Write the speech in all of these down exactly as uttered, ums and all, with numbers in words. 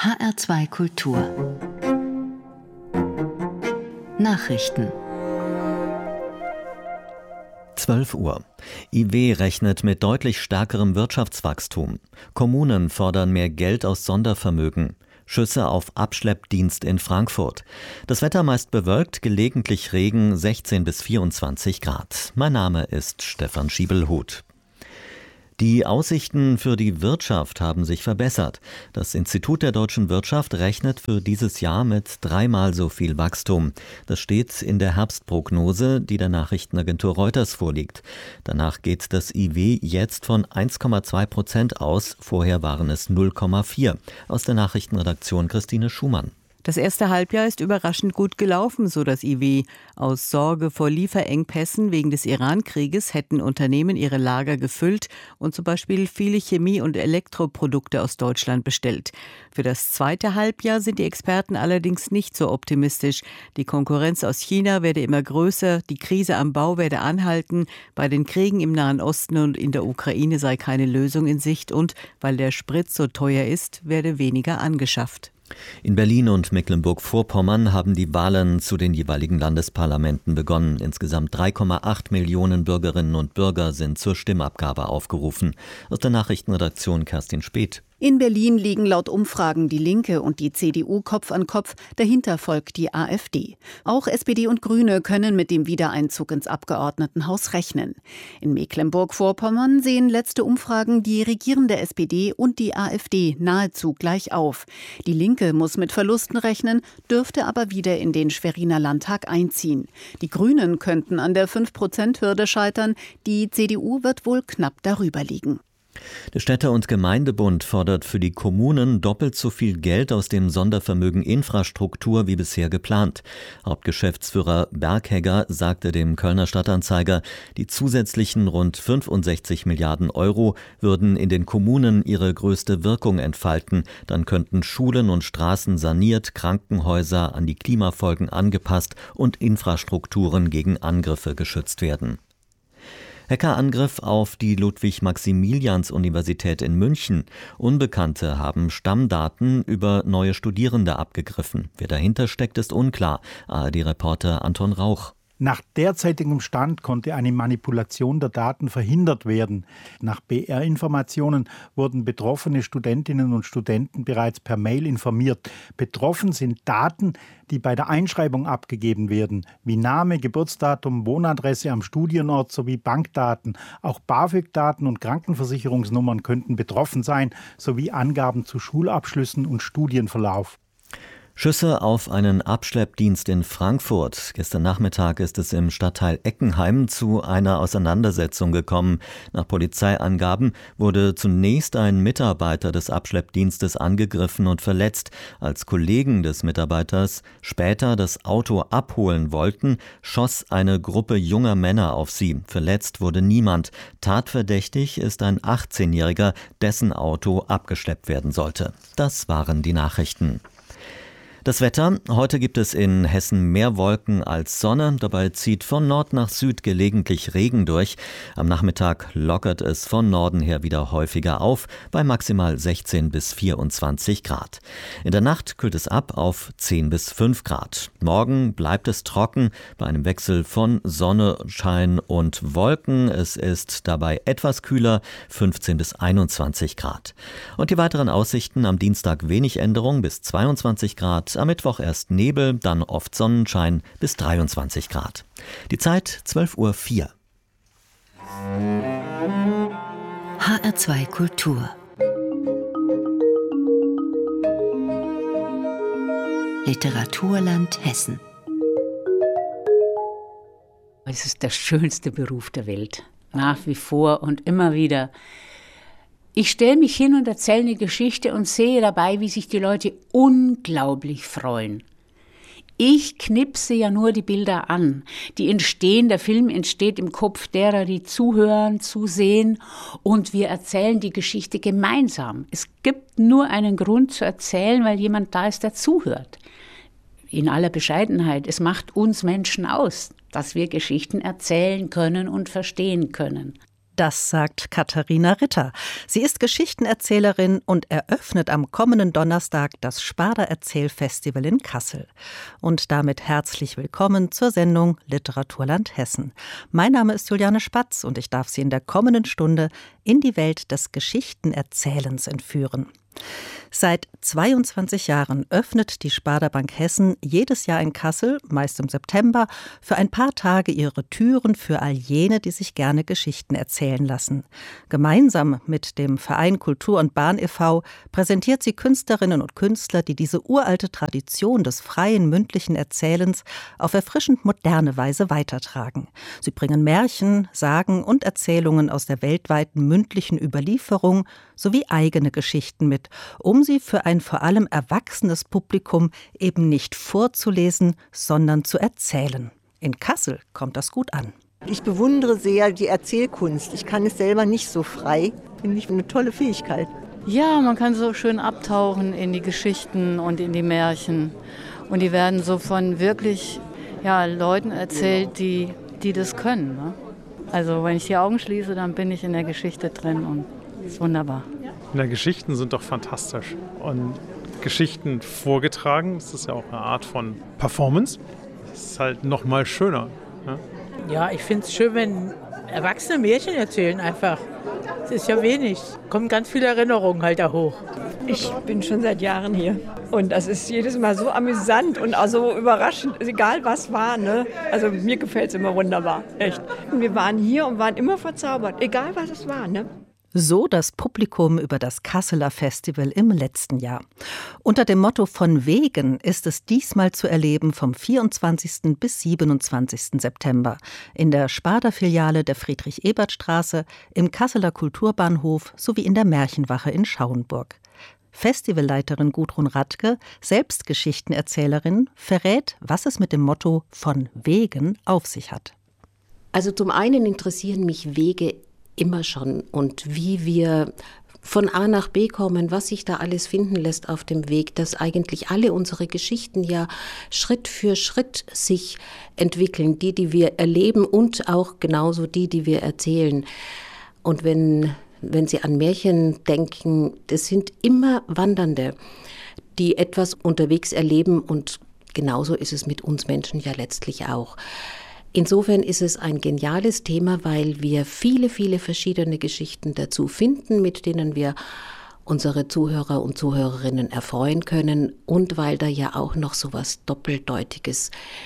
H R zwei Kultur Nachrichten. zwölf Uhr. I W rechnet mit deutlich stärkerem Wirtschaftswachstum. Kommunen fordern mehr Geld aus Sondervermögen. Schüsse auf Abschleppdienst in Frankfurt. Das Wetter meist bewölkt, gelegentlich Regen, sechzehn bis vierundzwanzig Grad. Mein Name ist Stefan Schiebelhuth. Die Aussichten für die Wirtschaft haben sich verbessert. Das Institut der deutschen Wirtschaft rechnet für dieses Jahr mit dreimal so viel Wachstum. Das steht in der Herbstprognose, die der Nachrichtenagentur Reuters vorliegt. Danach geht das I W jetzt von eins Komma zwei Prozent aus, vorher waren es null Komma vier. Aus der Nachrichtenredaktion Christine Schumann. Das erste Halbjahr ist überraschend gut gelaufen, so das I W. Aus Sorge vor Lieferengpässen wegen des Iran-Krieges hätten Unternehmen ihre Lager gefüllt und zum Beispiel viele Chemie- und Elektroprodukte aus Deutschland bestellt. Für das zweite Halbjahr sind die Experten allerdings nicht so optimistisch. Die Konkurrenz aus China werde immer größer, die Krise am Bau werde anhalten, bei den Kriegen im Nahen Osten und in der Ukraine sei keine Lösung in Sicht und, weil der Sprit so teuer ist, werde weniger angeschafft. In Berlin und Mecklenburg-Vorpommern haben die Wahlen zu den jeweiligen Landesparlamenten begonnen. Insgesamt drei Komma acht Millionen Bürgerinnen und Bürger sind zur Stimmabgabe aufgerufen. Aus der Nachrichtenredaktion Kerstin Speth. In Berlin liegen laut Umfragen die Linke und die C D U Kopf an Kopf, dahinter folgt die A f D. Auch S P D und Grüne können mit dem Wiedereinzug ins Abgeordnetenhaus rechnen. In Mecklenburg-Vorpommern sehen letzte Umfragen die regierende S P D und die A f D nahezu gleich auf. Die Linke muss mit Verlusten rechnen, dürfte aber wieder in den Schweriner Landtag einziehen. Die Grünen könnten an der fünf Prozent Hürde scheitern, die C D U wird wohl knapp darüber liegen. Der Städte- und Gemeindebund fordert für die Kommunen doppelt so viel Geld aus dem Sondervermögen Infrastruktur wie bisher geplant. Hauptgeschäftsführer Berghegger sagte dem Kölner Stadtanzeiger, die zusätzlichen rund fünfundsechzig Milliarden Euro würden in den Kommunen ihre größte Wirkung entfalten. Dann könnten Schulen und Straßen saniert, Krankenhäuser an die Klimafolgen angepasst und Infrastrukturen gegen Angriffe geschützt werden. Hackerangriff auf die Ludwig-Maximilians-Universität in München. Unbekannte haben Stammdaten über neue Studierende abgegriffen. Wer dahinter steckt, ist unklar. A R D-Reporter Anton Rauch. Nach derzeitigem Stand konnte eine Manipulation der Daten verhindert werden. Nach B R-Informationen wurden betroffene Studentinnen und Studenten bereits per Mail informiert. Betroffen sind Daten, die bei der Einschreibung abgegeben werden, wie Name, Geburtsdatum, Wohnadresse am Studienort sowie Bankdaten. Auch BAföG-Daten und Krankenversicherungsnummern könnten betroffen sein, sowie Angaben zu Schulabschlüssen und Studienverlauf. Schüsse auf einen Abschleppdienst in Frankfurt. Gestern Nachmittag ist es im Stadtteil Eckenheim zu einer Auseinandersetzung gekommen. Nach Polizeiangaben wurde zunächst ein Mitarbeiter des Abschleppdienstes angegriffen und verletzt. Als Kollegen des Mitarbeiters später das Auto abholen wollten, schoss eine Gruppe junger Männer auf sie. Verletzt wurde niemand. Tatverdächtig ist ein achtzehnjähriger, dessen Auto abgeschleppt werden sollte. Das waren die Nachrichten. Das Wetter. Heute gibt es in Hessen mehr Wolken als Sonne. Dabei zieht von Nord nach Süd gelegentlich Regen durch. Am Nachmittag lockert es von Norden her wieder häufiger auf, bei maximal sechzehn bis vierundzwanzig Grad. In der Nacht kühlt es ab auf zehn bis fünf Grad. Morgen bleibt es trocken, bei einem Wechsel von Sonnenschein und Wolken. Es ist dabei etwas kühler, fünfzehn bis einundzwanzig Grad. Und die weiteren Aussichten: am Dienstag wenig Änderung bis zweiundzwanzig Grad. Am Mittwoch erst Nebel, dann oft Sonnenschein bis dreiundzwanzig Grad. Die Zeit zwölf Uhr vier. H R zwei Kultur Literaturland Hessen. Es ist der schönste Beruf der Welt, nach wie vor und immer wieder. Ich stelle mich hin und erzähle eine Geschichte und sehe dabei, wie sich die Leute unglaublich freuen. Ich knipse ja nur die Bilder an, die entstehen, der Film entsteht im Kopf derer, die zuhören, zusehen, und wir erzählen die Geschichte gemeinsam. Es gibt nur einen Grund zu erzählen, weil jemand da ist, der zuhört. In aller Bescheidenheit, es macht uns Menschen aus, dass wir Geschichten erzählen können und verstehen können. Das sagt Katharina Ritter. Sie ist Geschichtenerzählerin und eröffnet am kommenden Donnerstag das Sparda Erzählfestival in Kassel. Und damit herzlich willkommen zur Sendung Literaturland Hessen. Mein Name ist Juliane Spatz und ich darf Sie in der kommenden Stunde in die Welt des Geschichtenerzählens entführen. Seit zweiundzwanzig Jahren öffnet die Sparda Bank Hessen jedes Jahr in Kassel, meist im September, für ein paar Tage ihre Türen für all jene, die sich gerne Geschichten erzählen lassen. Gemeinsam mit dem Verein Kultur und Bahn e V präsentiert sie Künstlerinnen und Künstler, die diese uralte Tradition des freien mündlichen Erzählens auf erfrischend moderne Weise weitertragen. Sie bringen Märchen, Sagen und Erzählungen aus der weltweiten mündlichen Überlieferung sowie eigene Geschichten mit, um sie für ein vor allem erwachsenes Publikum eben nicht vorzulesen, sondern zu erzählen. In Kassel kommt das gut an. Ich bewundere sehr die Erzählkunst. Ich kann es selber nicht so frei. Finde ich eine tolle Fähigkeit. Ja, man kann so schön abtauchen in die Geschichten und in die Märchen. Und die werden so von wirklich ja, Leuten erzählt, die, die das können. Ne? Also wenn ich die Augen schließe, dann bin ich in der Geschichte drin und das ist wunderbar. Na, Geschichten sind doch fantastisch. Und Geschichten vorgetragen, das ist ja auch eine Art von Performance. Das ist halt noch mal schöner. Ne? Ja, ich finde es schön, wenn erwachsene Märchen erzählen einfach. Es ist ja wenig. Kommen ganz viele Erinnerungen halt da hoch. Ich bin schon seit Jahren hier. Und das ist jedes Mal so amüsant und auch so überraschend, egal was war. Ne? Also mir gefällt es immer wunderbar, echt. Und wir waren hier und waren immer verzaubert, egal was es war. Ne? So das Publikum über das Kasseler Festival im letzten Jahr. Unter dem Motto von Wegen ist es diesmal zu erleben vom vierundzwanzigsten bis siebenundzwanzigsten September in der Sparda-Filiale der Friedrich-Ebert-Straße, im Kasseler Kulturbahnhof sowie in der Märchenwache in Schauenburg. Festivalleiterin Gudrun Radke, selbst Geschichtenerzählerin, verrät, was es mit dem Motto von Wegen auf sich hat. Also zum einen interessieren mich Wege immer schon und wie wir von A nach B kommen, was sich da alles finden lässt auf dem Weg, dass eigentlich alle unsere Geschichten ja Schritt für Schritt sich entwickeln, die, die wir erleben und auch genauso die, die wir erzählen. Und wenn, wenn Sie an Märchen denken, das sind immer Wandernde, die etwas unterwegs erleben und genauso ist es mit uns Menschen ja letztlich auch. Insofern ist es ein geniales Thema, weil wir viele, viele verschiedene Geschichten dazu finden, mit denen wir unsere Zuhörer und Zuhörerinnen erfreuen können und weil da ja auch noch so was Doppeldeutiges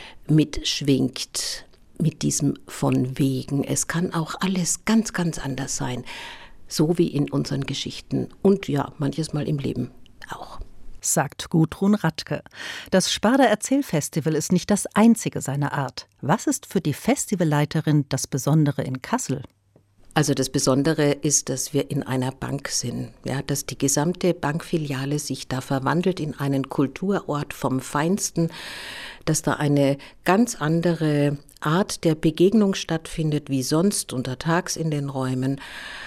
mitschwingt mit diesem von Wegen. Es kann auch alles ganz, ganz anders sein, so wie in unseren Geschichten und ja, manches Mal im Leben auch. Sagt Gudrun Radke. Das Sparda Erzählfestival ist nicht das einzige seiner Art. Was ist für die Festivalleiterin das Besondere in Kassel? Also das Besondere ist, dass wir in einer Bank sind, ja, dass die gesamte Bankfiliale sich da verwandelt in einen Kulturort vom Feinsten, dass da eine ganz andere Art der Begegnung stattfindet wie sonst untertags in den Räumen.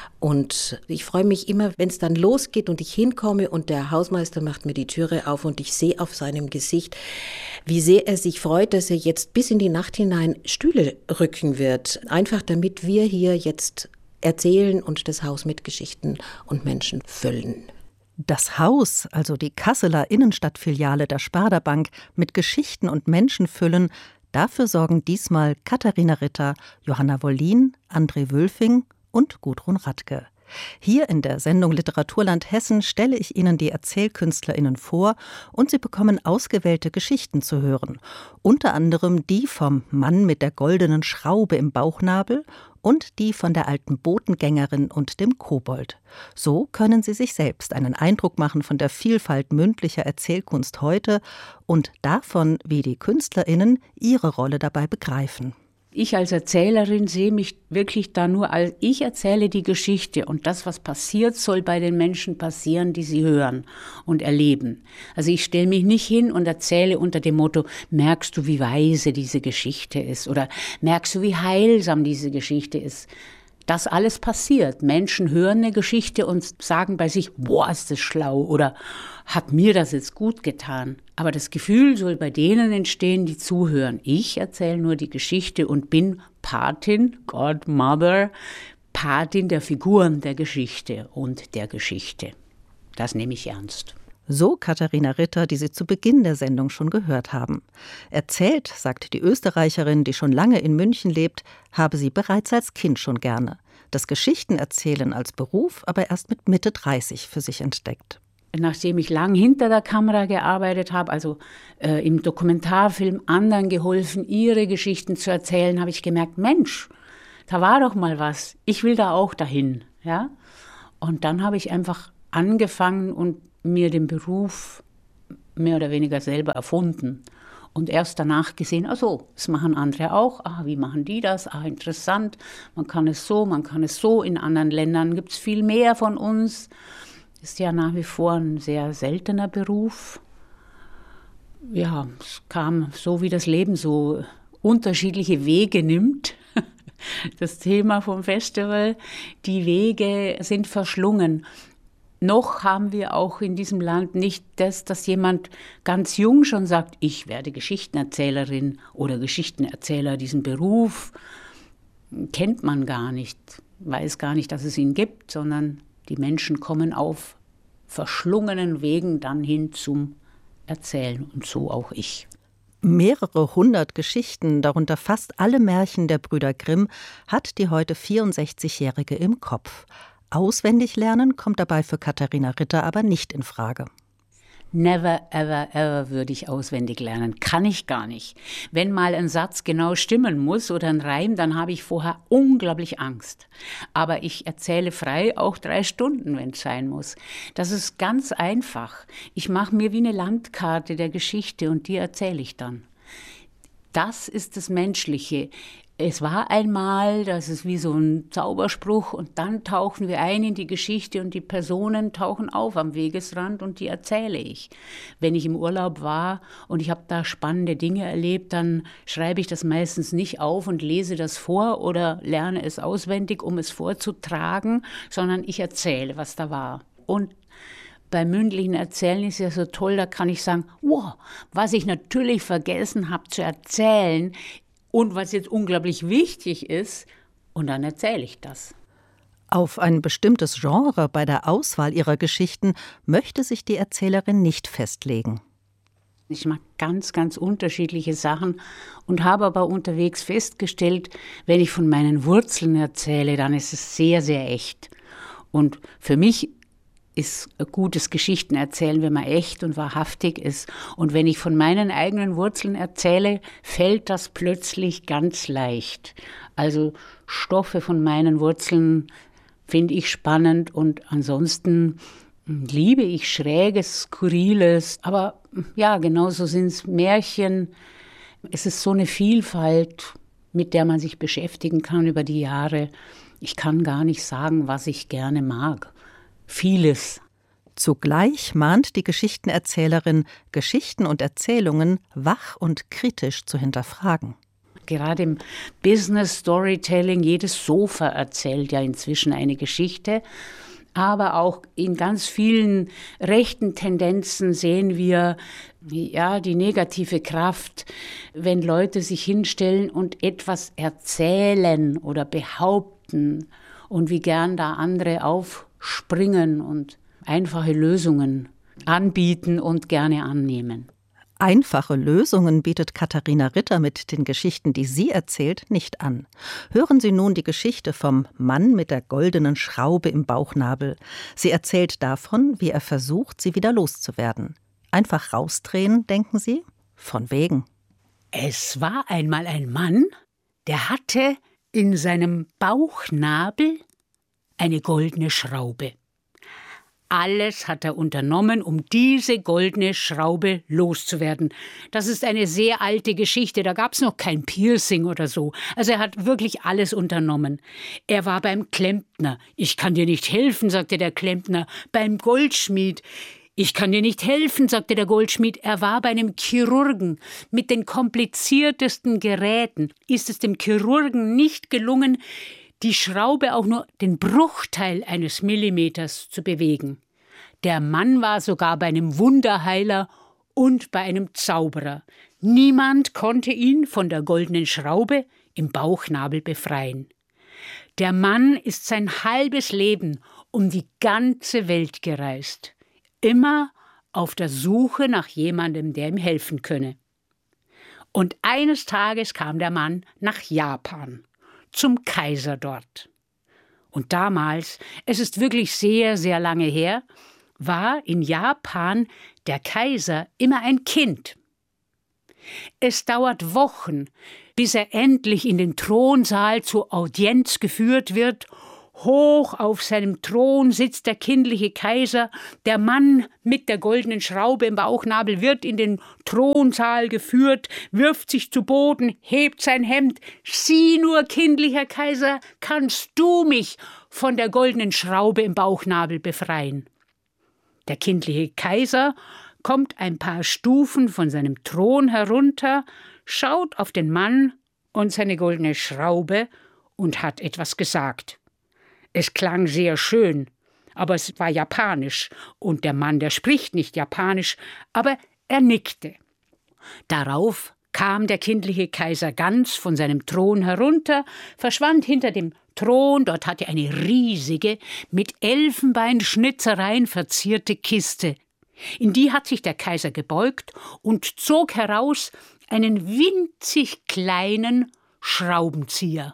Und ich freue mich immer, wenn es dann losgeht und ich hinkomme und der Hausmeister macht mir die Türe auf und ich sehe auf seinem Gesicht, wie sehr er sich freut, dass er jetzt bis in die Nacht hinein Stühle rücken wird. Einfach damit wir hier jetzt erzählen und das Haus mit Geschichten und Menschen füllen. Das Haus, also die Kasseler Innenstadtfiliale der Sparda Bank, mit Geschichten und Menschen füllen, dafür sorgen diesmal Katharina Ritter, Johanna Wollin, André Wülfing und Gudrun Radke. Hier in der Sendung Literaturland Hessen stelle ich Ihnen die ErzählkünstlerInnen vor und Sie bekommen ausgewählte Geschichten zu hören. Unter anderem die vom Mann mit der goldenen Schraube im Bauchnabel und die von der alten Botengängerin und dem Kobold. So können Sie sich selbst einen Eindruck machen von der Vielfalt mündlicher Erzählkunst heute und davon, wie die KünstlerInnen ihre Rolle dabei begreifen. Ich als Erzählerin sehe mich wirklich da nur als, ich erzähle die Geschichte und das, was passiert, soll bei den Menschen passieren, die sie hören und erleben. Also ich stelle mich nicht hin und erzähle unter dem Motto, merkst du, wie weise diese Geschichte ist oder merkst du, wie heilsam diese Geschichte ist. Das alles passiert. Menschen hören eine Geschichte und sagen bei sich, boah, ist das schlau oder hat mir das jetzt gut getan. Aber das Gefühl soll bei denen entstehen, die zuhören. Ich erzähle nur die Geschichte und bin Patin, Godmother, Patin der Figuren der Geschichte und der Geschichte. Das nehme ich ernst. So Katharina Ritter, die Sie zu Beginn der Sendung schon gehört haben. Erzählt, sagt die Österreicherin, die schon lange in München lebt, habe sie bereits als Kind schon gerne. Das Geschichtenerzählen als Beruf aber erst mit Mitte dreißig für sich entdeckt. Nachdem ich lang hinter der Kamera gearbeitet habe, also äh, im Dokumentarfilm anderen geholfen, ihre Geschichten zu erzählen, habe ich gemerkt, Mensch, da war doch mal was. Ich will da auch dahin. Ja? Und dann habe ich einfach angefangen und mir den Beruf mehr oder weniger selber erfunden. Und erst danach gesehen, ach so, das machen andere auch. Ah, wie machen die das? Ah, interessant. Man kann es so, man kann es so. In anderen Ländern gibt es viel mehr von uns. Ist ja nach wie vor ein sehr seltener Beruf. Ja, es kam so, wie das Leben so unterschiedliche Wege nimmt. Das Thema vom Festival, die Wege sind verschlungen. Noch haben wir auch in diesem Land nicht das, dass jemand ganz jung schon sagt, ich werde Geschichtenerzählerin oder Geschichtenerzähler. Diesen Beruf kennt man gar nicht, weiß gar nicht, dass es ihn gibt, sondern die Menschen kommen auf verschlungenen Wegen dann hin zum Erzählen und so auch ich. Mehrere hundert Geschichten, darunter fast alle Märchen der Brüder Grimm, hat die heute vierundsechzigjährige im Kopf. Auswendig lernen kommt dabei für Katharina Ritter aber nicht in Frage. Never, ever, ever würde ich auswendig lernen. Kann ich gar nicht. Wenn mal ein Satz genau stimmen muss oder ein Reim, dann habe ich vorher unglaublich Angst. Aber ich erzähle frei auch drei Stunden, wenn es sein muss. Das ist ganz einfach. Ich mache mir wie eine Landkarte der Geschichte und die erzähle ich dann. Das ist das Menschliche. Es war einmal, das ist wie so ein Zauberspruch, und dann tauchen wir ein in die Geschichte und die Personen tauchen auf am Wegesrand und die erzähle ich. Wenn ich im Urlaub war und ich habe da spannende Dinge erlebt, dann schreibe ich das meistens nicht auf und lese das vor oder lerne es auswendig, um es vorzutragen, sondern ich erzähle, was da war. Und beim mündlichen Erzählen ist ja so toll, da kann ich sagen, wow, was ich natürlich vergessen habe zu erzählen, und was jetzt unglaublich wichtig ist, und dann erzähle ich das. Auf ein bestimmtes Genre bei der Auswahl ihrer Geschichten möchte sich die Erzählerin nicht festlegen. Ich mag ganz, ganz unterschiedliche Sachen und habe aber unterwegs festgestellt, wenn ich von meinen Wurzeln erzähle, dann ist es sehr, sehr echt. Und für mich ist ein gutes Geschichtenerzählen, wenn man echt und wahrhaftig ist. Und wenn ich von meinen eigenen Wurzeln erzähle, fällt das plötzlich ganz leicht. Also Stoffe von meinen Wurzeln finde ich spannend und ansonsten liebe ich Schräges, Skurriles. Aber ja, genauso sind es Märchen. Es ist so eine Vielfalt, mit der man sich beschäftigen kann über die Jahre. Ich kann gar nicht sagen, was ich gerne mag. Vieles. Zugleich mahnt die Geschichtenerzählerin, Geschichten und Erzählungen wach und kritisch zu hinterfragen. Gerade im Business Storytelling, jedes Sofa erzählt ja inzwischen eine Geschichte. Aber auch in ganz vielen rechten Tendenzen sehen wir ja, die negative Kraft, wenn Leute sich hinstellen und etwas erzählen oder behaupten und wie gern da andere aufspringen und einfache Lösungen anbieten und gerne annehmen. Einfache Lösungen bietet Katharina Ritter mit den Geschichten, die sie erzählt, nicht an. Hören Sie nun die Geschichte vom Mann mit der goldenen Schraube im Bauchnabel. Sie erzählt davon, wie er versucht, sie wieder loszuwerden. Einfach rausdrehen, denken Sie? Von wegen. Es war einmal ein Mann, der hatte in seinem Bauchnabel eine goldene Schraube. Alles hat er unternommen, um diese goldene Schraube loszuwerden. Das ist eine sehr alte Geschichte, da gab es noch kein Piercing oder so. Also er hat wirklich alles unternommen. Er war beim Klempner. Ich kann dir nicht helfen, sagte der Klempner. Beim Goldschmied. Ich kann dir nicht helfen, sagte der Goldschmied. Er war bei einem Chirurgen. Mit den kompliziertesten Geräten ist es dem Chirurgen nicht gelungen, die Schraube auch nur den Bruchteil eines Millimeters zu bewegen. Der Mann war sogar bei einem Wunderheiler und bei einem Zauberer. Niemand konnte ihn von der goldenen Schraube im Bauchnabel befreien. Der Mann ist sein halbes Leben um die ganze Welt gereist, immer auf der Suche nach jemandem, der ihm helfen könne. Und eines Tages kam der Mann nach Japan, zum Kaiser dort. Und damals, es ist wirklich sehr, sehr lange her, war in Japan der Kaiser immer ein Kind. Es dauert Wochen, bis er endlich in den Thronsaal zur Audienz geführt wird. Hoch auf seinem Thron sitzt der kindliche Kaiser. Der Mann mit der goldenen Schraube im Bauchnabel wird in den Thronsaal geführt, wirft sich zu Boden, hebt sein Hemd. Sieh nur, kindlicher Kaiser, kannst du mich von der goldenen Schraube im Bauchnabel befreien? Der kindliche Kaiser kommt ein paar Stufen von seinem Thron herunter, schaut auf den Mann und seine goldene Schraube und hat etwas gesagt. Es klang sehr schön, aber es war japanisch, und der Mann, der spricht nicht japanisch, aber er nickte. Darauf kam der kindliche Kaiser ganz von seinem Thron herunter, verschwand hinter dem Thron, dort hatte er eine riesige, mit Elfenbeinschnitzereien verzierte Kiste. In die hat sich der Kaiser gebeugt und zog heraus einen winzig kleinen Schraubenzieher,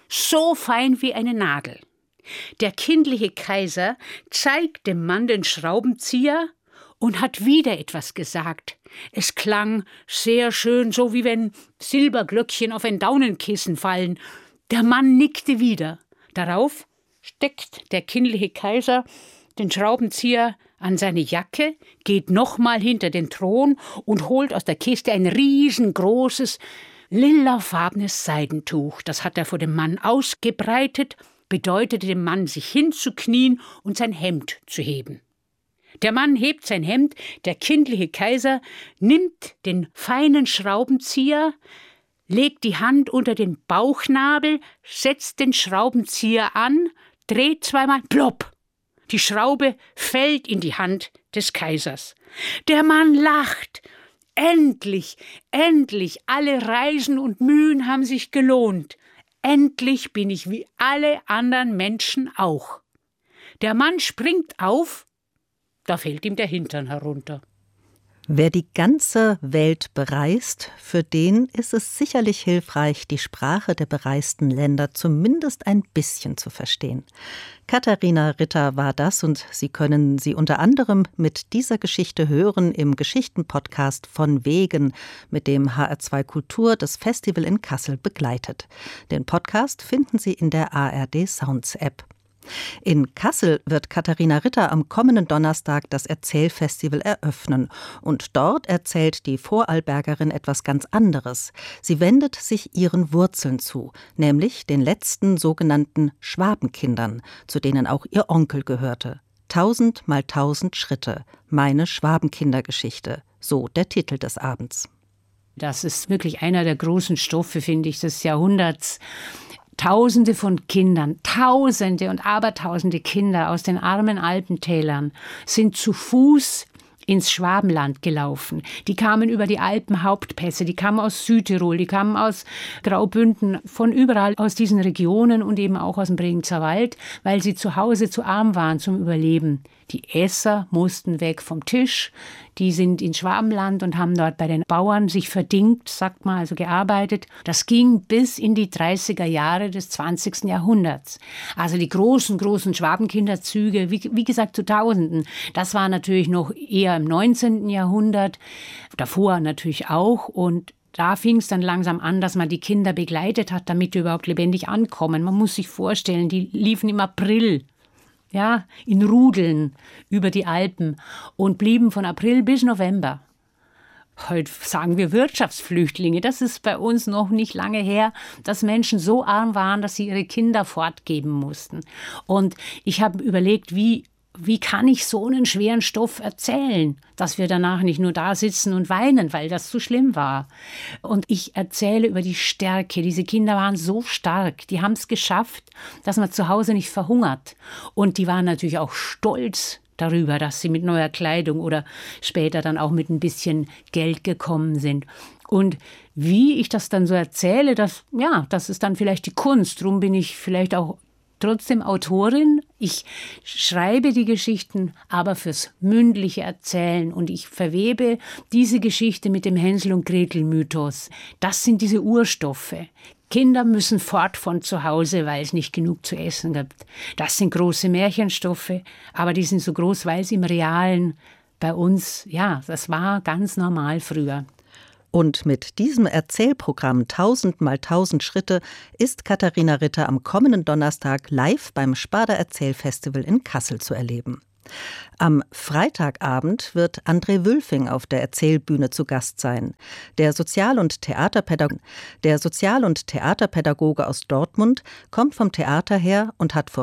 so fein wie eine Nadel. Der kindliche Kaiser zeigt dem Mann den Schraubenzieher und hat wieder etwas gesagt. Es klang sehr schön, so wie wenn Silberglöckchen auf ein Daunenkissen fallen. Der Mann nickte wieder. Darauf steckt der kindliche Kaiser den Schraubenzieher an seine Jacke, geht nochmal hinter den Thron und holt aus der Kiste ein riesengroßes, lilafarbenes Seidentuch. Das hat er vor dem Mann ausgebreitet, bedeutete dem Mann, sich hinzuknien und sein Hemd zu heben. Der Mann hebt sein Hemd, der kindliche Kaiser nimmt den feinen Schraubenzieher, legt die Hand unter den Bauchnabel, setzt den Schraubenzieher an, dreht zweimal, plopp! Die Schraube fällt in die Hand des Kaisers. Der Mann lacht. Endlich, endlich, alle Reisen und Mühen haben sich gelohnt. Endlich bin ich wie alle anderen Menschen auch. Der Mann springt auf, da fällt ihm der Hintern herunter. Wer die ganze Welt bereist, für den ist es sicherlich hilfreich, die Sprache der bereisten Länder zumindest ein bisschen zu verstehen. Katharina Ritter war das, und Sie können sie unter anderem mit dieser Geschichte hören im Geschichtenpodcast von Wegen, mit dem H R zwei Kultur das Festival in Kassel begleitet. Den Podcast finden Sie in der A R D Sounds App. In Kassel wird Katharina Ritter am kommenden Donnerstag das Erzählfestival eröffnen. Und dort erzählt die Vorarlbergerin etwas ganz anderes. Sie wendet sich ihren Wurzeln zu, nämlich den letzten sogenannten Schwabenkindern, zu denen auch ihr Onkel gehörte. Tausend mal tausend Schritte, meine Schwabenkindergeschichte, so der Titel des Abends. Das ist wirklich einer der großen Stoffe, finde ich, des Jahrhunderts. Tausende von Kindern, Tausende und Abertausende Kinder aus den armen Alpentälern sind zu Fuß ins Schwabenland gelaufen. Die kamen über die Alpenhauptpässe, die kamen aus Südtirol, die kamen aus Graubünden, von überall aus diesen Regionen und eben auch aus dem Bregenzer Wald, weil sie zu Hause zu arm waren zum Überleben. Die Esser mussten weg vom Tisch, die sind ins Schwabenland und haben dort bei den Bauern sich verdingt, sagt man, also gearbeitet. Das ging bis in die dreißiger Jahre des zwanzigsten Jahrhunderts. Also die großen, großen Schwabenkinderzüge, wie, wie gesagt zu Tausenden, das war natürlich noch eher im neunzehnten Jahrhundert, davor natürlich auch, und da fing es dann langsam an, dass man die Kinder begleitet hat, damit die überhaupt lebendig ankommen. Man muss sich vorstellen, die liefen im April, ja, in Rudeln über die Alpen und blieben von April bis November. Heute sagen wir Wirtschaftsflüchtlinge. Das ist bei uns noch nicht lange her, dass Menschen so arm waren, dass sie ihre Kinder fortgeben mussten. Und ich habe überlegt, wie Wie kann ich so einen schweren Stoff erzählen, dass wir danach nicht nur da sitzen und weinen, weil das zu schlimm war. Und ich erzähle über die Stärke. Diese Kinder waren so stark, die haben es geschafft, dass man zu Hause nicht verhungert. Und die waren natürlich auch stolz darüber, dass sie mit neuer Kleidung oder später dann auch mit ein bisschen Geld gekommen sind. Und wie ich das dann so erzähle, das, ja, das ist dann vielleicht die Kunst. Darum bin ich vielleicht auch trotzdem Autorin. Ich schreibe die Geschichten, aber fürs mündliche Erzählen. Und ich verwebe diese Geschichte mit dem Hänsel- und Gretel-Mythos. Das sind diese Urstoffe. Kinder müssen fort von zu Hause, weil es nicht genug zu essen gibt. Das sind große Märchenstoffe, aber die sind so groß, weil sie im Realen bei uns, ja, das war ganz normal früher. Und mit diesem Erzählprogramm tausend mal tausend Schritte ist Katharina Ritter am kommenden Donnerstag live beim Sparda Erzählfestival in Kassel zu erleben. Am Freitagabend wird André Wülfing auf der Erzählbühne zu Gast sein. Der Sozial- und Theaterpädagoge, der Sozial- und Theaterpädagoge aus Dortmund kommt vom Theater her und hat vor